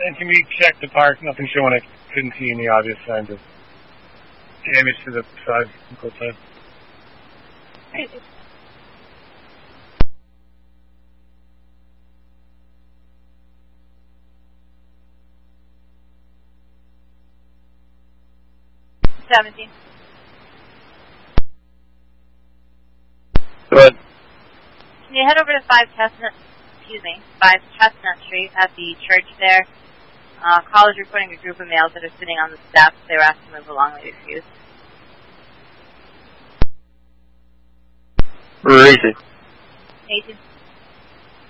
And can we check the park? Nothing showing. I couldn't see any obvious signs of damage to the side, cliffside. Right. $17. Go ahead. Can you head over to 5 Chestnut Street at the church there? College reporting a group of males that are sitting on the steps. They were asked to move along. They refused. Where is it? 18.